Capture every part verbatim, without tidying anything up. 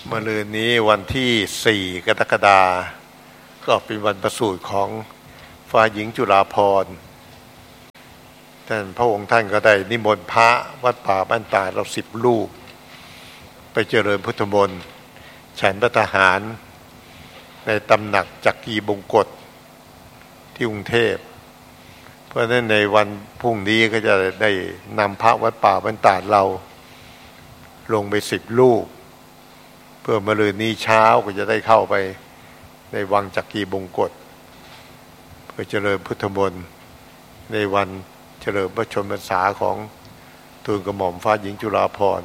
มะรืนนี้วันที่สี่กรกฎาคมก็เป็นวันประสูติของฝ่ายหญิงจุฬาภรณ์ท่านพระองค์ท่านก็ได้นิมนต์พระวัดป่าบ้านตาดเราสิบรูปไปเจริญพุทธมนต์ฉันพระทหารในตำหนักจักรีบงกฎที่กรุงเทพเพราะฉะนั้นในวันพรุ่งนี้ก็จะได้นำพระวัดป่าบ้านตาดเราลงไปสิบรูปเพื่อมะรืนนี้เช้าก็จะได้เข้าไปในวังจักรีบงกฎเพื่อเจริญพุทธมนต์ในวันเฉลิมพระชนมพรรษาของทูลกระหม่อมฟ้าหญิงจุฬาภรณ์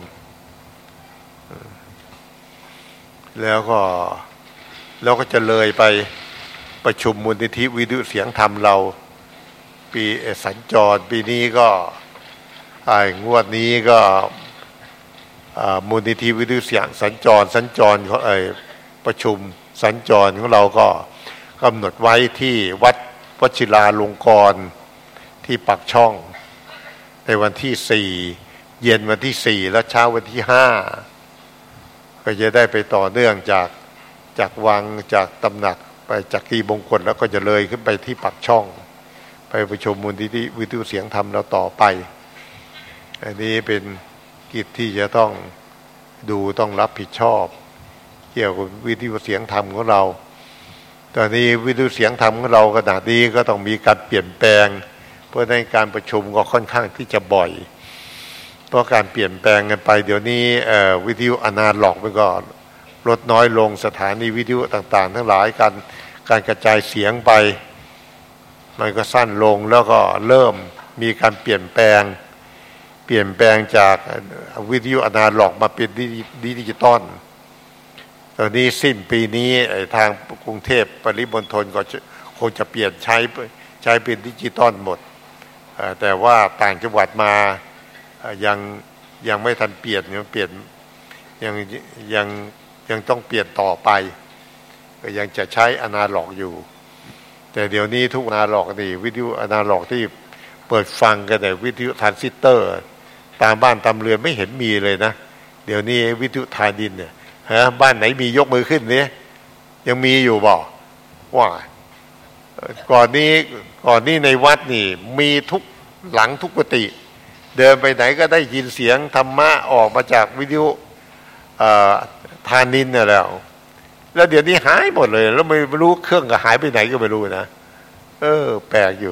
แล้วก็แล้วก็จะเลยไปประชุมมูลนิธิวิทยุเสียงธรรมเราปีสัญจรปีนี้ก็ไอ้งวดนี้ก็มูลนิธิวิทยุเสียงสัญจรสัญจรเขาไอ้ประชุมสัญจรของเราก็กำหนดไว้ที่วัดวชิราลงกรณ์ที่ปากช่องในวันที่สี่เย็นวันที่สี่และเช้าวันที่ห้าก็จะได้ไปต่อเนื่องจากจากวังจากตำหนักไปจากกีบงกฎแล้วก็จะเลยขึ้นไปที่ปากช่องไปประชุมมูลนิธิวิทยุเสียงธรรมเราต่อไปอันนี้เป็นกิจที่จะต้องดูต้องรับผิดชอบเกี่ยวกับวิทยุเสียงธรรมของเราตอนนี้วิทยุเสียงธรรมของเราขนาดนี้ก็ต้องมีการเปลี่ยนแปลงเพราะในการประชุมก็ค่อนข้างที่จะบ่อยเพราะการเปลี่ยนแปลงกันไปเดี๋ยวนี้วิทยุอนาล็อกมันก็ลดน้อยลงสถานีวิทยุต่างๆทั้งหลายการการกระจายเสียงไปมันก็สั้นลงแล้วก็เริ่มมีการเปลี่ยนแปลงเปลี่ยนแปลงจากวิทยุอนาล็อกมาเป็นดิจิตอลตอนนี้สิ้นปีนี้ทางกรุงเทพปริมณฑลก็คงจะเปลี่ยนใช้ใช้เป็นดิจิตอลหมดแต่ว่าต่างจังหวัดมายังยังไม่ทันเปลี่ยนยังเปลี่ยนยังยังยังต้องเปลี่ยนต่อไปก็ยังจะใช้อนาล็อกอยู่แต่เดี๋ยวนี้ทุกอนาล็อกนี่วิทยุอนาล็อกที่เปิดฟังกันแต่วิทยุทรานซิสเตอร์ตามบ้านตามเรือนไม่เห็นมีเลยนะเดี๋ยวนี้วิทยุทาดินเนี่ยฮะบ้านไหนมียกมือขึ้นเนี่ยยังมีอยู่บ่ว่าก่อนนี้ก่อนนี้ในวัดนี่มีทุกหลังทุกกุฏิเดินไปไหนก็ได้ยินเสียงธรรมะออกมาจากวิทยุทานินเนี่ยแล้วแล้วเดี๋ยวนี้หายหมดเลยแล้วไม่รู้เครื่องก็หายไปไหนก็ไม่รู้นะเออแปลกอยู่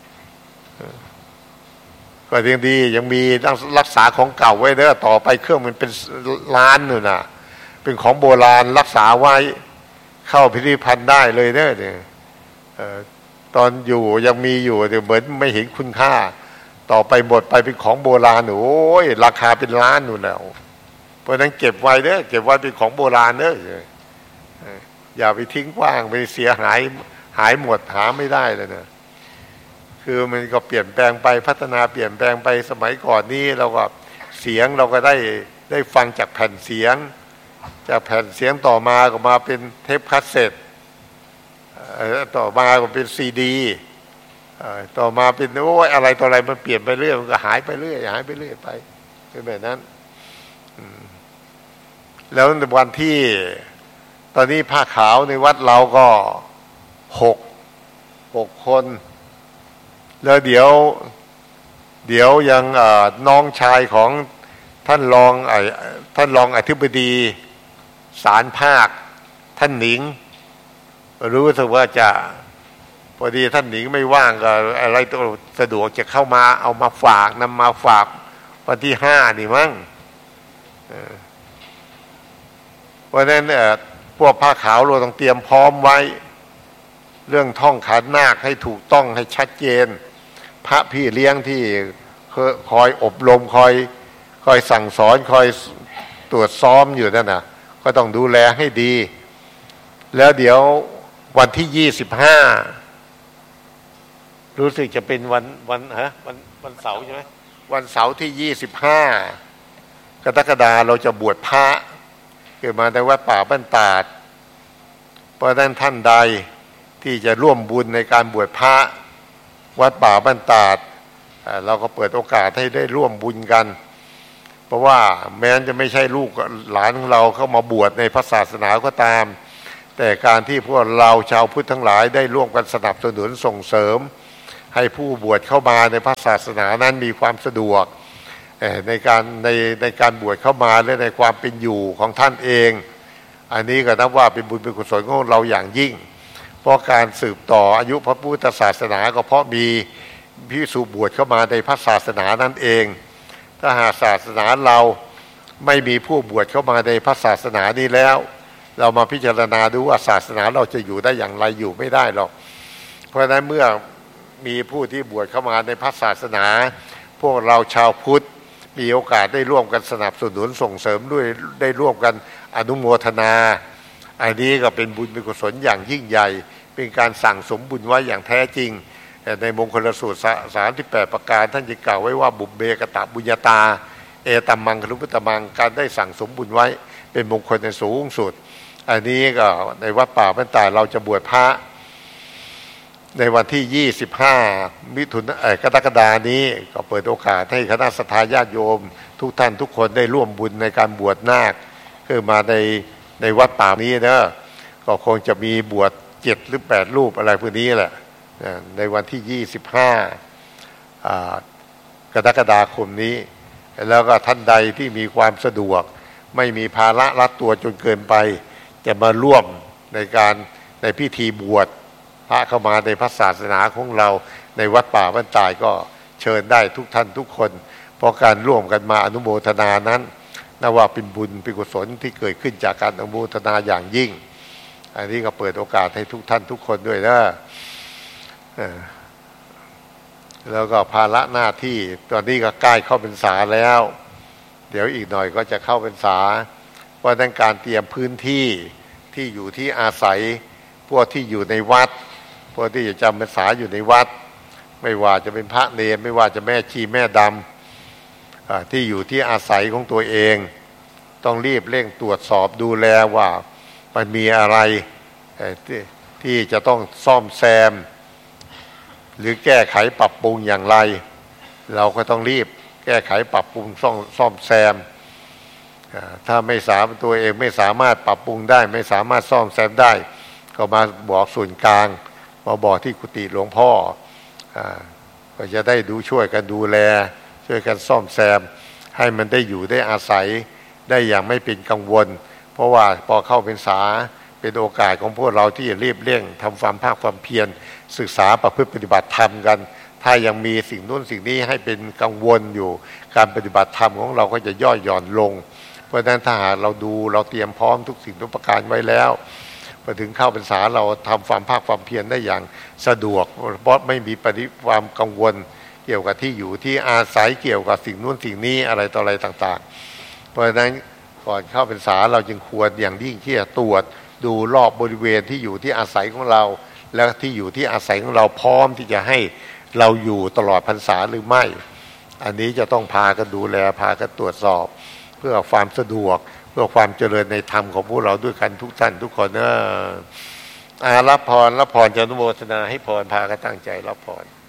ก็ยังดียังมีรักษาของเก่าไว้เด้อต่อไปเครื่องมันเป็นล้านนู่นน่ะเป็นของโบราณรักษาไว้เข้าพิพิธภัณฑ์ได้เลยเด้อเนี่ยตอนอยู่ยังมีอยู่แต่เหมือนไม่เห็นคุณค่าต่อไปหมดไปเป็นของโบราณโอ้ยราคาเป็นล้านนู่นแล้วเพราะนั้นเก็บไว้เด้อเก็บไว้เป็นของโบราณเด้ออย่าไปทิ้งกว้างไปเสียหายหายหมดหาไม่ได้เลยนะคือมันก็เปลี่ยนแปลงไปพัฒนาเปลี่ยนแปลงไปสมัยก่อนนี้เราก็เสียงเราก็ได้ได้ฟังจากแผ่นเสียงจากแผ่นเสียงต่อมาก็มาเป็นเทปคาสเซ็ตต่อมาก็เป็นซีดีต่อมาเป็นโอ้ยอะไรต่ออะไรมันเปลี่ยนไปเรื่อยมันก็หายไปเรื่อยหายไปเรื่อยไปเป็นแบบนั้นแล้วในวันที่ตอนนี้ผ้าขาวในวัดเราก็หกหกคนแล้วเดี๋ยวเดี๋ยวยังน้องชายของท่านรองไอ้ท่านรองอธิบดีศาลภาคท่านหนิงรู้สึกว่าจะพอดีท่านหนิงไม่ว่างก็อะไรตัวสะดวกจะเข้ามาเอามาฝากนำมาฝากวันที่ห้านี่มั้งเพราะฉะนั้นพวกผ้าขาวเราต้องเตรียมพร้อมไว้เรื่องท่องขันนาคให้ถูกต้องให้ชัดเจนพระพี่เลี้ยงที่คอยอบรมคอยคอยสั่งสอนคอยตรวจซ้อมอยู่นั่นน่ะก็ต้องดูแลให้ดีแล้วเดี๋ยววันที่ยี่สิบห้ารู้สึกจะเป็นวันวันฮะวันวันเสาร์ใช่ไหมวันเสาร์ที่ยี่สิบห้ากรกฎาคมเราจะบวชพระเกิดมาในวัดป่าบ้านตาดเพราะฉะนั้นท่านใดที่จะร่วมบุญในการบวชพระวัดป่าบ้านตาดเราก็เปิดโอกาสให้ได้ร่วมบุญกันเพราะว่าแม้จะไม่ใช่ลูกหลานของเราเข้ามาบวชในพระศาสนาก็ตามแต่การที่พวกเราชาวพุทธทั้งหลายได้ร่วมกันสนับสนุนส่งเสริมให้ผู้บวชเข้ามาในพระศาสนานั้นมีความสะดวกในการในในการบวชเข้ามาและในความเป็นอยู่ของท่านเองอันนี้ก็นับว่าเป็นบุญเป็นกุศลของเราอย่างยิ่งเพราะการสืบต่ออายุพระพุทธศาสนาก็เพราะมีภิกษุบวชเข้ามาในพระศาสนานั่นเองถ้าหากศาสนาเราไม่มีผู้บวชเข้ามาในพระศาสนานี้แล้วเรามาพิจารณาดูว่าศาสนาเราจะอยู่ได้อย่างไรอยู่ไม่ได้หรอกเพราะฉะนั้นเมื่อมีผู้ที่บวชเข้ามาในพระศาสนาพวกเราชาวพุทธมีโอกาสได้ร่วมกันสนับสนุนส่งเสริมด้วยได้ร่วมกันอนุโมทนาอันนี้ก็เป็นบุญเป็นกุศลอย่างยิ่งใหญ่เป็นการสั่งสมบุญไว้อย่างแท้จริงในมงคลสูตรสามที่แปดประการท่านจะกล่าวไว้ว่าบุพเบกตะบุญญาตาเอตัมมังคลุปตมังการได้สั่งสมบุญไว้เป็นมงคลในสูงสุดอันนี้ก็ในวัดป่าบ้านตาดเราจะบวชพระในวันที่ยี่สิบห้ามิถุนายนกรกฎานี้ก็เปิดโอกาสให้คณะสัตยาญาติโยมทุกท่านทุกคนได้ร่วมบุญในการบวชนาคคือมาในในวัดป่านี้นะก็คงจะมีบวชเจ็ดหรือแปดรูปอะไรพวกนี้แหละในวันที่ยี่สิบห้ากรกฎาคมนี้แล้วก็ท่านใดที่มีความสะดวกไม่มีภาระรัดตัวจนเกินไปจะมาร่วมในการในพิธีบวชพระเข้ามาในพระศาสนาของเราในวัดป่าบ้านตายก็เชิญได้ทุกท่านทุกคนเพราะการร่วมกันมาอนุโมทนานั้นนับว่าเป็นบุญเป็นกุศลที่เกิดขึ้นจากการอนุโมทนาอย่างยิ่งอันนี้ก็เปิดโอกาสให้ทุกท่านทุกคนด้วยนะแล้วก็ภาระหน้าที่ตอนนี้ก็ใกล้เข้าพรรษาแล้วเดี๋ยวอีกหน่อยก็จะเข้าพรรษาเพราะนั้นการเตรียมพื้นที่ที่อยู่ที่อาศัยพวกที่อยู่ในวัดพวกที่จะจำพรรษาอยู่ในวัดไม่ว่าจะเป็นพระเนรไม่ว่าจะแม่ชีแม่ดำที่อยู่ที่อาศัยของตัวเองต้องรีบเร่งตรวจสอบดูแลว่ามันมีอะไรที่ที่จะต้องซ่อมแซมหรือแก้ไขปรับปรุงอย่างไรเราก็ต้องรีบแก้ไขปรับปรุงซ่อมซ่อมแซมถ้าไม่สามารถตัวเองไม่สามารถปรับปรุงได้ไม่สามารถซ่อมแซมได้ก็มาบอกส่วนกลางมาบอกที่กุฏิหลวงพ่อก็จะได้ดูช่วยกันดูแลช่วยกันซ่อมแซมให้มันได้อยู่ได้อาศัยได้อย่างไม่เป็นกังวลเพราะว่าพอเข้าพรรษาเป็นโอกาสของพวกเราที่จะรีบเร่งทำความภาคความเพียรศึกษาประพฤติปฏิบัติธรรมกันถ้ายังมีสิ่งนู้นสิ่งนี้ให้เป็นกังวลอยู่การปฏิบัติธรรมของเราก็จะย่อหย่อนลงเพราะฉะนั้นถ้าหากเราดูเราเตรียมพร้อมทุกสิ่งทุกประการไว้แล้วพอถึงเข้าพรรษาเราทำความภาคความเพียรได้อย่างสะดวกเพราะไม่มีปฏิความกังวลเกี่ยวกับที่อยู่ที่อาศัยเกี่ยวกับสิ่งนู้นสิ่งนี้อะไรต่ออะไรต่างๆเพราะฉะนั้นก่อนเข้าพรรษาเราจึงควรอย่างยิ่งที่จะตรวจดูรอบบริเวณที่อยู่ที่อาศัยของเราแล้วที่อยู่ที่อาศัยของเราพร้อมที่จะให้เราอยู่ตลอดพรรษาหรือไม่อันนี้จะต้องพากันดูแลพากันตรวจสอบเพื่อความสะดวกเพื่อความเจริญในธรรมของพวกเราด้วยกันทุกท่านทุกคนนะอารับพรรับพรจะอนุโมทนาให้พรพากันตั้งใจรับพร